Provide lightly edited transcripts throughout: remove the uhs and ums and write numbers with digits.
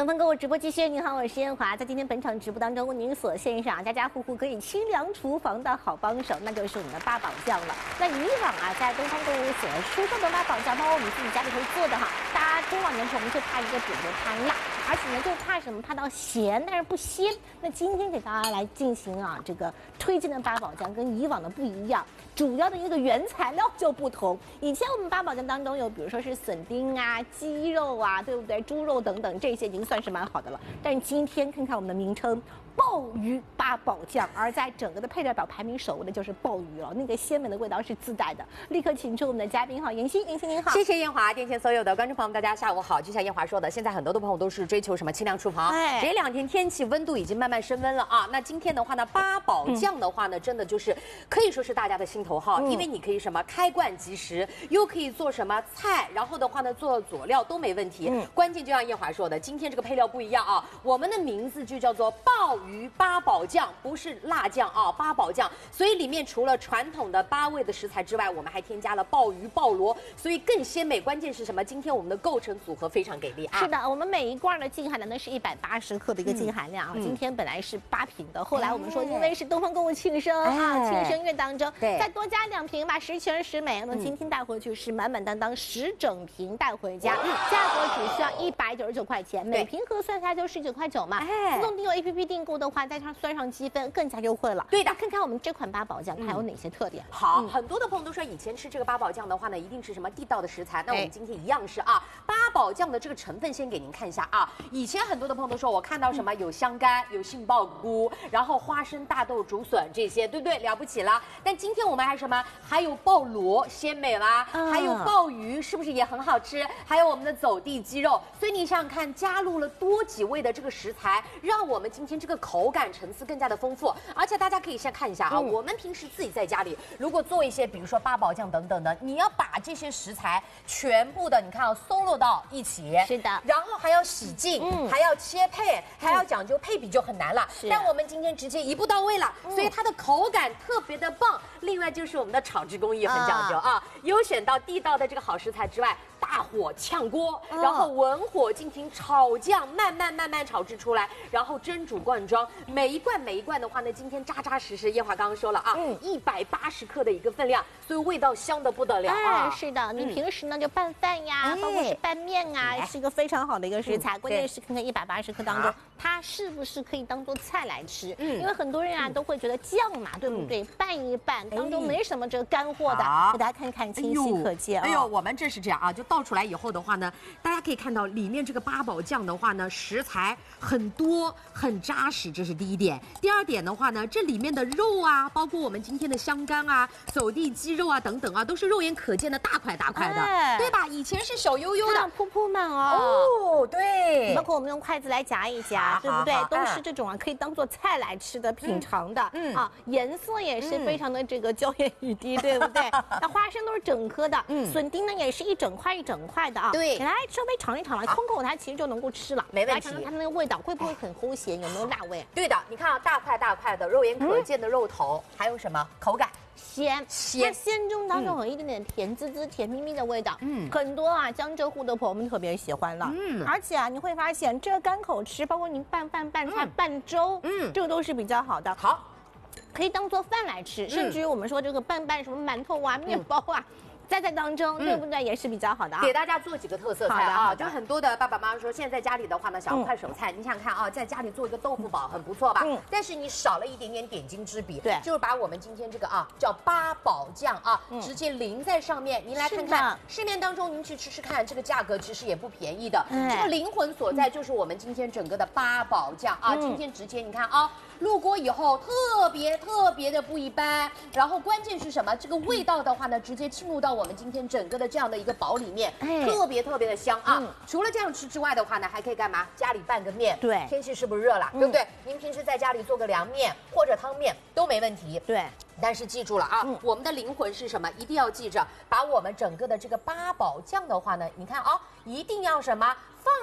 东方购物直播继续，您好，我是燕华。在今天本场直播当中，为您所献上家家户户可以清凉厨房的好帮手，那就是我们的八宝酱了。那以往啊，在东方购物所出售的八宝酱，包括我们自己家里头做的哈，大家中老年朋友我们就怕一个点，就怕辣，而且呢就怕什么？怕到咸，但是不鲜。那今天给大家来进行啊这个推荐的八宝酱，跟以往的不一样。 主要的一个原材料就不同。以前我们八宝酱当中有，比如说是笋丁啊、鸡肉啊，对不对？猪肉等等，这些已经算是蛮好的了。但是今天看看我们的名称。 鲍鱼八宝酱，而在整个的配料表排名首位的就是鲍鱼了，那个鲜美的味道是自带的。立刻请出我们的嘉宾哈，妍希，妍希您好， 谢谢燕华，电前所有的观众朋友们，大家下午好。就像燕华说的，现在很多的朋友都是追求什么清凉厨房，这两天天气温度已经慢慢升温了啊。那今天的话呢，八宝酱的话呢，真的就是可以说是大家的心头好，因为你可以什么开罐即食，又可以做什么菜，然后的话呢做佐料都没问题。关键就像燕华说的，今天这个配料不一样啊，我们的名字就叫做鲍鱼八宝酱，不是辣酱啊，八宝酱。所以里面除了传统的8味的食材之外，我们还添加了鲍鱼、鲍螺，所以更鲜美。关键是什么？今天我们的构成组合非常给力啊！ 是的，我们每一罐的净含量呢是180克的一个净含量啊。今天本来是8瓶的，后来我们说因为是东方购物庆生啊，庆生月当中，再多加2瓶吧，十全十美。那么今天带回去是满满当当10整瓶带回家，价格只需要199块钱，每瓶核算下来就19.9块嘛。自动订阅 APP 订购的话，再算上积分更加优惠了。 对的， 看看我们这款八宝酱它有哪些特点。 好，很多的朋友都说以前吃这个八宝酱的话呢，一定是什么地道的食材。那我们今天一样是啊，八宝酱的这个成分先给您看一下啊。以前很多的朋友都说我看到什么有香干、有杏鲍菇，然后花生、大豆、竹笋这些，对不对？了不起了。但今天我们还什么？还有鲍螺，鲜美啦，还有鲍鱼，是不是也很好吃？还有我们的走地鸡肉。所以你想想看，加入了多几味的这个食材，让我们今天这个口感层次更加的丰富。而且大家可以先看一下啊，我们平时自己在家里如果做一些，比如说八宝酱等等的，你要把这些食材全部的你看啊搜罗到一起， 是的， 然后还要洗净，还要切配，还要讲究配比就很难了。但我们今天直接一步到位了，所以它的口感特别的棒。另外就是我们的炒制工艺很讲究啊，优选到地道的这个好食材之外，大火炝锅，然后文火进行炒酱，慢慢炒制出来，然后蒸煮灌装，每一罐的话呢，今天扎扎实实，燕华刚刚说了啊，180克的一个分量，所以味道香的不得了啊。 是的，你平时呢就拌饭呀，包括是拌面啊，是一个非常好的一个食材。关键是看看180克当中，它是不是可以当做菜来吃？因为很多人啊都会觉得酱嘛，对不对？拌一拌当中没什么这个干货的，给大家看看清晰可见。 哎呦，我们这是这样啊，就倒出来以后的话呢，大家可以看到里面这个八宝酱的话呢，食材很多很扎实，这是第一点。第二点的话呢，这里面的肉啊，包括我们今天的香干啊、走地鸡肉啊等等啊，都是肉眼可见的大块的，对吧？以前是小悠悠的， 铺铺满哦。 对， 包括我们用筷子来夹一夹，对不对？都是这种啊，可以当做菜来吃的、品尝的。啊，颜色也是非常的这个娇艳欲滴，对不对？那花生都是整颗的，笋丁呢也是一整块的啊。对，来稍微尝一尝了，空口它其实就能够吃了， 没问题。 尝尝它那个味道会不会很齁咸，有没有辣味？ 对的，你看啊，大块的，肉眼可见的肉头，还有什么口感？ 鲜，它鲜中当中有一点点甜滋滋、甜蜜蜜的味道。很多啊江浙沪的朋友们特别喜欢了。而且啊，你会发现这个干口吃，包括您拌饭、拌菜、拌粥，这个都是比较好的。好，可以当做饭来吃，甚至于我们说这个拌什么馒头啊、面包啊。在当中，对不对？也是比较好的啊。 给大家做几个特色菜啊，就很多的爸爸妈妈说，现在在家里的话呢，想要快手菜，你想想看啊，在家里做一个豆腐煲很不错吧？但是你少了一点点点睛之笔，对，就是把我们今天这个啊叫八宝酱啊，直接淋在上面。您来看看市面当中，您去吃吃看，这个价格其实也不便宜的。这个灵魂所在就是我们今天整个的八宝酱啊，今天直接你看啊。入锅以后特别的不一般，然后关键是什么？这个味道的话呢，直接进入到我们今天整个的这样的一个煲里面，特别的香啊！除了这样吃之外的话呢，还可以干嘛？家里拌个面，对，天气是不是热了，对不对？您平时在家里做个凉面或者汤面都没问题，对。但是记住了啊，我们的灵魂是什么？一定要记着，把我们整个的这个八宝酱的话呢，你看啊，一定要什么？放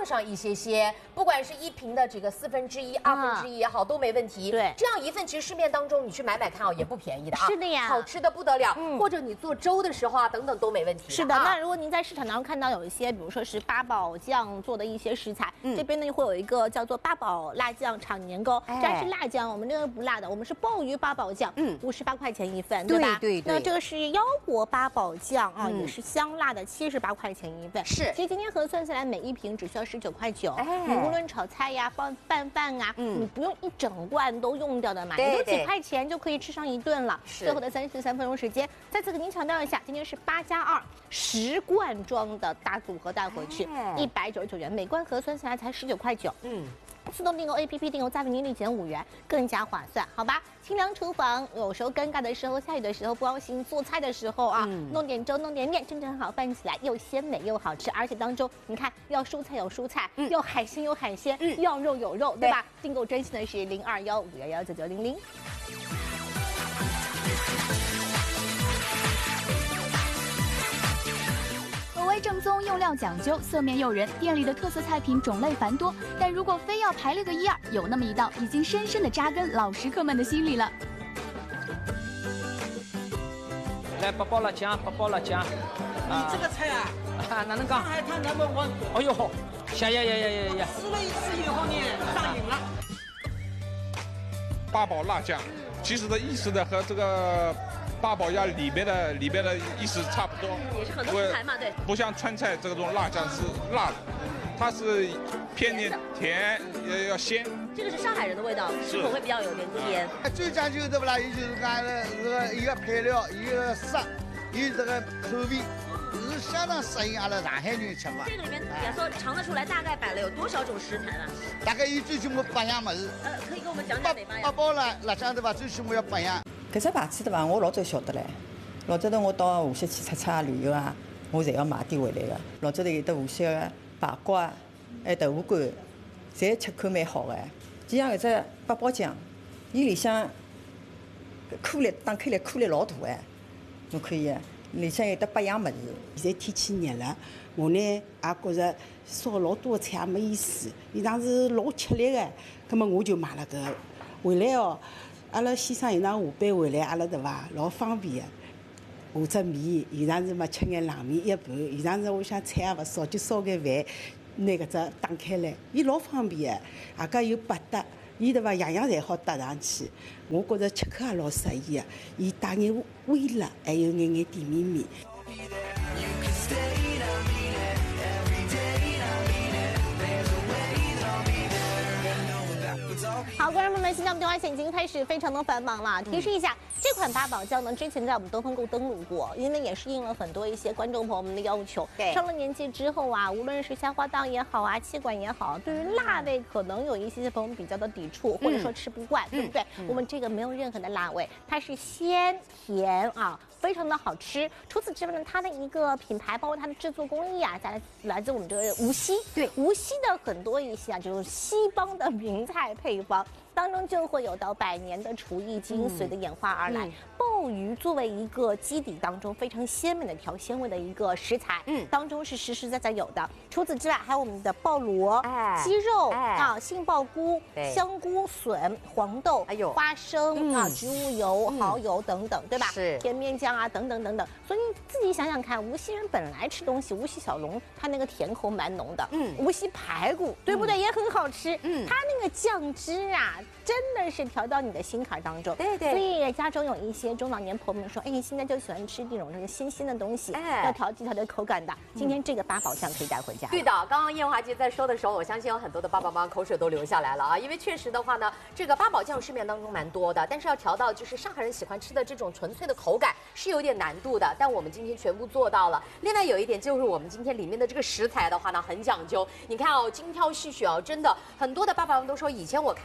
放上一些，不管是1瓶的这个1/4、1/2也好，都没问题。 对， 这样一份其实市面当中你去买看啊，也不便宜的啊。 是的呀， 好吃的不得了。或者你做粥的时候啊，等等都没问题。 是的，那如果您在市场当中看到有一些，比如说是八宝酱做的一些食材，这边呢会有一个叫做八宝辣酱炒年糕，这是辣酱，我们这个不辣的，我们是鲍鱼八宝酱，58块钱一份，对吧？对。那这个是腰果八宝酱啊，也是香辣的，78块钱一份。 是。 其实今天核算下来，每一瓶只需要19块9，你无论炒菜呀、拌饭啊，你不用一整罐都用掉的嘛，也就几块钱就可以吃上一顿了。最后的33分钟时间，再次给您强调一下，今天是8+210罐装的大组合带回去，199元，每罐核算下来才19块9。自动订购 APP 订购再为您立减5元，更加划算，好吧？清凉厨房，有时候尴尬的时候、下雨的时候不高兴做菜的时候啊，弄点粥、弄点面，正好拌起来又鲜美又好吃，而且当中你看要蔬菜有蔬菜，要海鲜有海鲜，要肉有肉，对吧？订购专线的是0215119900。 口味正宗，用料讲究，色面诱人，店里的特色菜品种类繁多。但如果非要排列个1、2，有那么一道已经深深的扎根老食客们的心里了。 来，八宝辣酱，八宝辣酱。 你这个菜啊， 哪能讲？ 上海滩No.1。 哎呦吼，呀！ 试了一次以后呢，上瘾了。 八宝辣酱，其实的意思呢和这个八宝鸭里边的意思差不多， 也是很多食材嘛，对。 不像川菜这种辣酱是辣的，它是偏甜，要鲜。 这个是上海人的味道，口味比较有点甜。 最讲究的不啦，也就是讲这个一个配料，一个色，有这个口味，是相当适应阿拉上海人吃法。 这个里面也说尝得出来，大概摆了有多少种食材了？ 大概有最起码8样么子。 可以给我们讲讲哪8样？ 八宝辣酱对吧？最起码要8样。 搿只牌子对伐？我老早晓得唻。老早头我到无锡去出差旅游啊，我侪要买点回来个。老早头有的无锡个排骨啊，还豆腐干，侪吃口蛮好个。就像搿只八宝酱，伊里向颗粒打开来颗粒老大哎，侬可以，里向有得8样物事。 现在天气热了，我呢也觉着烧老多的菜也没意思，伊常是老吃力个，葛末我就买了搿回来哦。阿拉先生有趟下班回来，阿拉对伐，老方便个。下只面，有场是嘛吃眼冷面一盘，有场是我想菜也勿少，就烧眼饭，拿搿只打开来，伊老方便个，外加有百搭，伊对伐，样样侪好搭上去。我觉着吃客也老适意个，伊带眼微辣，还有眼甜绵绵。 好，观众朋友们，现在我们电话线已经开始非常的繁忙了。提示一下，这款八宝酱呢，之前在我们东方购登录过，因为也是应了很多一些观众朋友们的要求。对，上了年纪之后啊，无论是消化道也好啊，气管也好，对于辣味可能有一些朋友们比较的抵触，或者说吃不惯，对不对？我们这个没有任何的辣味，它是鲜甜啊。非常的好吃。除此之外呢，它的一个品牌，包括它的制作工艺啊，来自我们这个无锡。对，无锡的很多一些啊，就是西方的名菜配方。当中就会有到100年的厨艺精髓的演化而来。鲍鱼作为一个基底当中非常鲜美的调鲜味的一个食材，当中是实实在在有的。除此之外，还有我们的鲍螺、鸡肉啊、杏鲍菇、香菇、笋、黄豆、花生啊、植物油、蚝油等等，对吧？是甜面酱啊，等等等等。所以你自己想想看，无锡人本来吃东西，无锡小笼它那个甜口蛮浓的，无锡排骨对不对？也很好吃，它那个酱汁啊。真的是调到你的心坎当中，对。所以家中有一些中老年朋友们说，哎，现在就喜欢吃这种鲜鲜的东西，要调剂它的口感的。今天这个八宝酱可以带回家。对的，刚刚燕华姐在说的时候，我相信有很多的爸爸妈妈口水都流下来了啊，因为确实的话呢，这个八宝酱市面当中蛮多的，但是要调到就是上海人喜欢吃的这种纯粹的口感是有点难度的，但我们今天全部做到了。另外有一点就是我们今天里面的这个食材的话呢，很讲究。你看哦，精挑细选哦，真的很多的爸爸们都说，以前我看到什么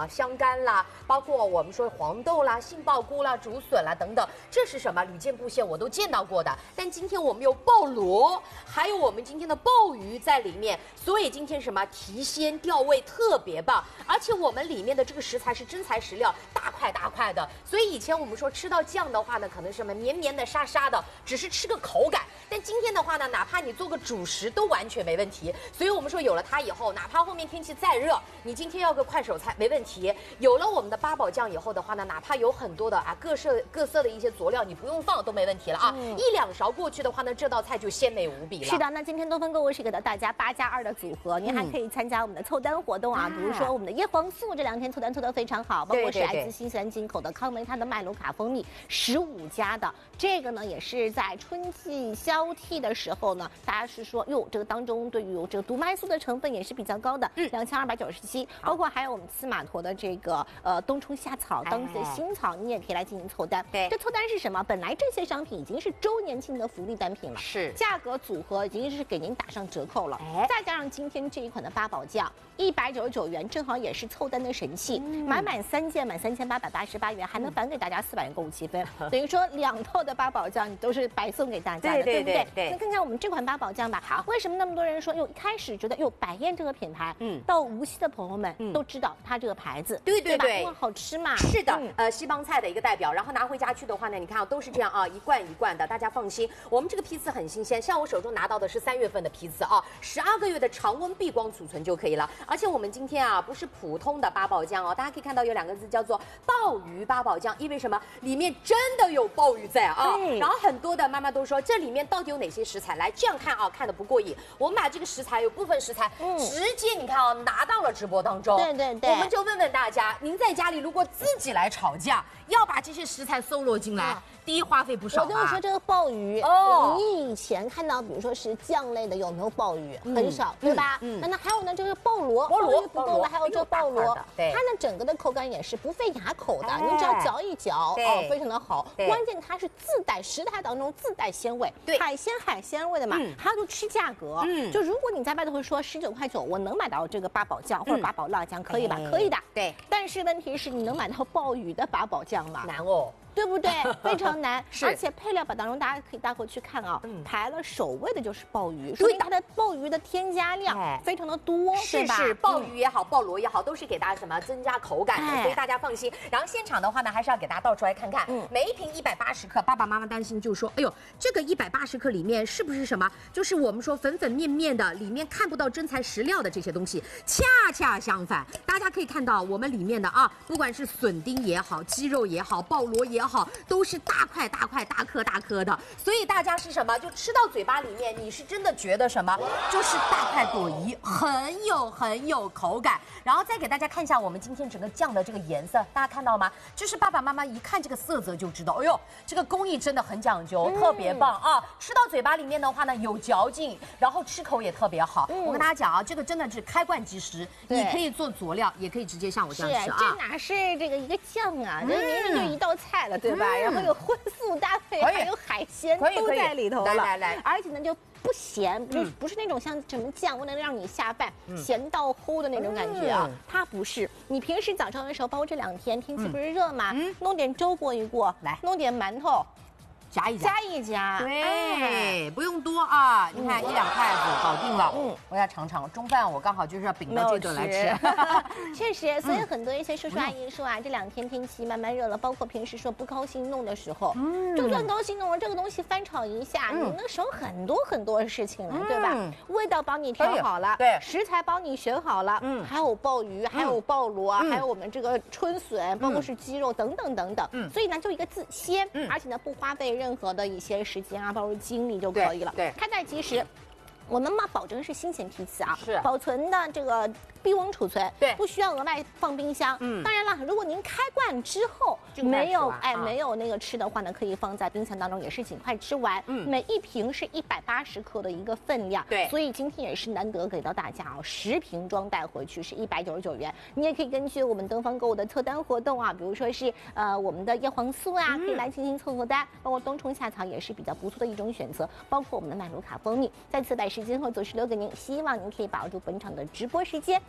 香干啦，包括我们说黄豆啦、杏鲍菇啦、竹笋啦等等，这是什么？屡见不鲜，我都见到过的。但今天我们有鲍螺，还有我们今天的鲍鱼在里面，所以今天什么提鲜调味特别棒，而且我们里面的这个食材是真材实料，大块大块的。所以以前我们说吃到酱的话呢，可能什么绵绵的、沙沙的，只是吃个口感。但今天的话呢，哪怕你做个主食都完全没问题。所以我们说有了它以后，哪怕后面天气再热，你今天要个快手菜没问题。有了我们的八宝酱以后的话呢，哪怕有很多的各色的一些佐料，你不用放都没问题了啊。1、2勺过去的话呢，这道菜就鲜美无比了。 是的，那今天东风购物是给到大家8+2的组合，您还可以参加我们的凑单活动啊，比如说我们的叶黄素这2天凑单凑得非常好，包括是来自新西兰进口的康梅它的麦卢卡蜂蜜15加的，这个呢也是在春季交替的时候呢，大家是说哟，这个当中对于这个毒麦素的成分也是比较高的，2297，包括还有我们司马驼的这个冬虫夏草、当季的新草，你也可以来进行凑单。 对， 这凑单是什么？本来这些商品已经是周年庆的福利单品了， 是价格组合已经是给您打上折扣了，再加上今天这一款的八宝酱199元，正好也是凑单的神器，满3件满3888元，还能返给大家400元购物积分，等于说2套的八宝酱你都是白送给大家的，对不对？那看看我们这款八宝酱吧。好，为什么那么多人说哟，一开始觉得哟百宴这个品牌，到无锡的朋友们都知道它这个牌子，对吧？因为好吃嘛。 是的，西帮菜的一个代表，然后拿回家去的话呢，你看都是这样啊，一罐一罐的，大家放心，我们这个批次很新鲜，像我手中拿到的是3月份的批次啊，12个月的常温闭光储存就可以了。而且我们今天啊不是普通的八宝酱哦，大家可以看到有2个字叫做鲍鱼八宝酱，意味什么？里面真的有鲍鱼在啊。然后很多的妈妈都说这里面到底有哪些食材？来这样看啊，看得不过瘾。我们把这个食材有部分食材直接你看啊拿到了直播当中。对，我们就问问大家，您在家里如果自己来炒酱，要把这些食材搜罗进来，第一花费不少。 我跟你说这个鲍鱼，你以前看到比如说是酱类的有没有鲍鱼？很少，对吧？那还有呢，就是鲍螺，鲍鱼不够了，还有这鲍螺，它呢整个的口感也是不费牙口的，你只要嚼一嚼，非常的好。关键它是自带食材当中自带鲜味，海鲜味的嘛，它就吃价格。就如果你在外头会说19.9，我能买到这个八宝酱或者八宝辣酱，可以吧？可以的。对。但是问题是你能买到鲍鱼的八宝酱吗？ 难哦。 对不对？非常难，而且配料表当中大家可以带回去看啊，排了首位的就是鲍鱼，说明它的鲍鱼的添加量非常的多， 是鲍鱼也好，鲍螺也好，都是给大家什么增加口感的，所以大家放心。然后现场的话呢，还是要给大家倒出来看看，每一瓶180克，爸爸妈妈担心就说，哎呦，这个180克里面是不是什么？就是我们说粉粉面面的，里面看不到真材实料的这些东西，恰恰相反，大家可以看到我们里面的啊，不管是笋丁也好，鸡肉也好，鲍螺也好，都是大块大块、大颗大颗的，所以大家是什么？就吃到嘴巴里面，你是真的觉得什么？就是大快朵颐，很有口感。然后再给大家看一下我们今天整个酱的这个颜色，大家看到吗？就是爸爸妈妈一看这个色泽就知道，哎呦，这个工艺真的很讲究，特别棒啊！吃到嘴巴里面的话呢，有嚼劲，然后吃口也特别好。我跟大家讲啊，这个真的是开罐即食，你可以做佐料，也可以直接像我这样吃啊。 这哪是这个一个酱啊，这明明就一道菜了，对吧？然后有荤素搭配，还有海鲜都在里头了。来，而且呢就不咸，就不是那种像什么酱，为了让你下饭咸到齁的那种感觉啊。它不是，你平时早上的时候，包括这2天天气不是热嘛，弄点粥过一过，来弄点馒头。夹一夹， 对，不用多啊，你看1、2筷子搞定了。我要尝尝，中饭我刚好就是要秉到这顿来吃。 确实，所以很多一些叔叔阿姨说啊，这2天天气慢慢热了，包括平时说不高兴弄的时候，就算高兴弄了这个东西翻炒一下，你能省很多事情了，对吧？味道帮你调好了，对，食材帮你选好了，还有鲍鱼，还有鲍螺，还有我们这个春笋，包括是鸡肉等等，所以呢就一个字鲜，而且呢不花费任何的一些时间啊，包括精力就可以了。对，开袋即食。我们嘛保证是新鲜批次啊，是保存的这个低温储存，对，不需要额外放冰箱。当然了，如果您开罐之后没有那个吃的话呢，可以放在冰箱当中，也是尽快吃完。每一瓶是180克的一个分量，对，所以今天也是难得给到大家啊，10瓶装带回去是199元。你也可以根据我们东方购物的凑单活动啊，比如说是我们的叶黄素啊，可以来进行凑合单，包括冬虫夏草也是比较不错的一种选择，包括我们的麦卢卡蜂蜜。再次把时间和左石留给您，希望您可以把握住本场的直播时间。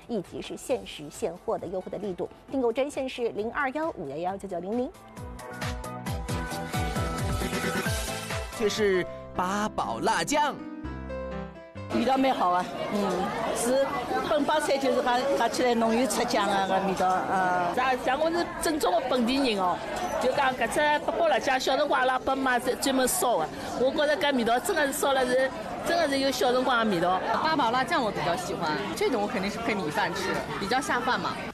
以及是限时现货的优惠的力度。订购专线是0215119900。 却是八宝辣酱。 味道蛮好啊，是本帮菜就是讲起来浓郁出酱啊个味道，像我是正宗的本地人哦，就讲搿只八宝辣酱小辰光阿拉爸妈专门烧的，我觉得搿味道真的是烧了是。真的是有小辰光的味道。 八宝辣酱我比较喜欢，这种我肯定是配米饭吃，比较下饭嘛。